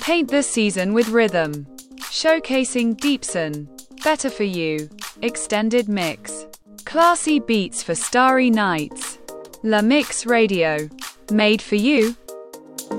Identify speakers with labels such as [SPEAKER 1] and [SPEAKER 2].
[SPEAKER 1] Paint the season with rhythm. Showcasing Deepson. Better for you. Extended mix. Classy beats for starry nights. La Mix Radio. Made for you.